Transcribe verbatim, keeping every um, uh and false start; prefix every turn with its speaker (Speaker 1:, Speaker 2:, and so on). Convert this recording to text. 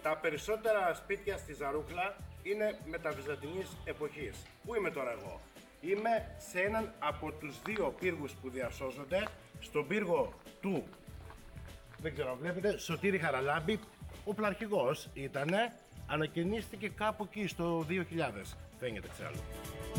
Speaker 1: Τα περισσότερα σπίτια στη Ζαρούχλα είναι μεταβυζαντινής εποχής. Πού είμαι τώρα εγώ? Είμαι σε έναν από τους δύο πύργους που διασώζονται, στον πύργο του, δεν ξέρω αν βλέπετε, Σωτήρη Χαραλάμπη. Ο πλαρχηγός ήτανε, ανακαινίστηκε κάπου εκεί στο δύο χιλιάδες, φαίνεται εξάλλου.